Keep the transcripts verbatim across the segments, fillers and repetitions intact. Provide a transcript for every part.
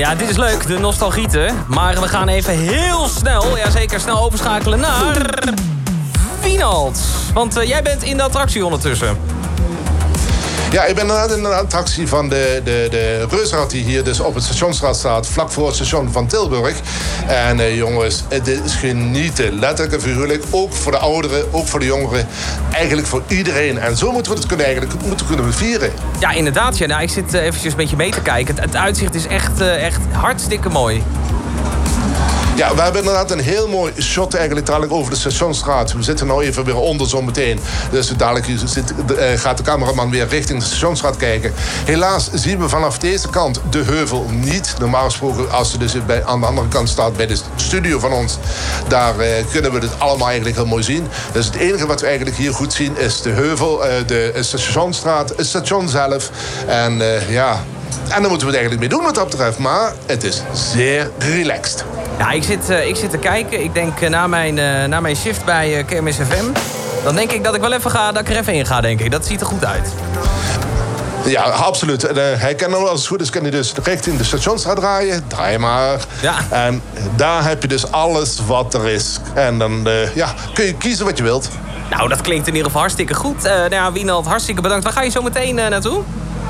Ja, dit is leuk, de nostalgieten. Maar we gaan even heel snel, ja zeker snel overschakelen naar Wienald. Want uh, jij bent in de attractie ondertussen. Ja, ik ben inderdaad in een attractie van de, de, de Reuzenrad die hier dus op het Stationsstraat staat, vlak voor het station van Tilburg. En uh, jongens, het is genieten, letterlijk en figuurlijk. Ook voor de ouderen, ook voor de jongeren. Eigenlijk voor iedereen. En zo moeten we het kunnen, eigenlijk, moeten we kunnen vieren. Ja, inderdaad. Ja. Nou, ik zit uh, eventjes een beetje mee te kijken. Het, het uitzicht is echt, uh, echt hartstikke mooi. Ja, we hebben inderdaad een heel mooi shot eigenlijk dadelijk over de Stationsstraat. We zitten nou even weer onder zo meteen. Dus dadelijk zit, uh, gaat de cameraman weer richting de Stationsstraat kijken. Helaas zien we vanaf deze kant de heuvel niet. Normaal gesproken, als ze dus bij, aan de andere kant staat bij de studio van ons, daar uh, kunnen we het allemaal eigenlijk heel mooi zien. Dus het enige wat we eigenlijk hier goed zien is de heuvel, uh, de Stationsstraat, het station zelf. En uh, ja... En daar moeten we het eigenlijk mee doen wat dat betreft. Maar het is zeer relaxed. Ja, ik zit, uh, ik zit te kijken. Ik denk uh, na, mijn, uh, na mijn shift bij uh, Kermis F M... dan denk ik dat ik wel even ga, dat ik er even in ga, denk ik. Dat ziet er goed uit. Ja, absoluut. Uh, hij kan nou, als het goed is, kan hij dus richting de Stationsstraat draaien. Draai maar. Ja. En daar heb je dus alles wat er is. En dan uh, ja, kun je kiezen wat je wilt. Nou, dat klinkt in ieder geval hartstikke goed. Uh, nou ja, Wienald, hartstikke bedankt. Waar ga je zo meteen uh, naartoe?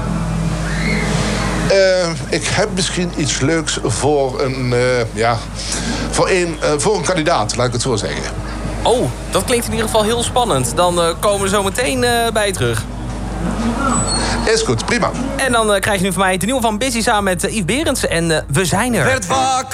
Uh, ik heb misschien iets leuks voor een, uh, ja, voor een, uh, voor een kandidaat, laat ik het zo zeggen. Oh, dat klinkt in ieder geval heel spannend. Dan uh, komen we zo meteen uh, bij je terug. Is goed, prima. En dan uh, krijg je nu van mij de nieuwe van Busy samen met uh, Yves Berendsen. En uh, we zijn er.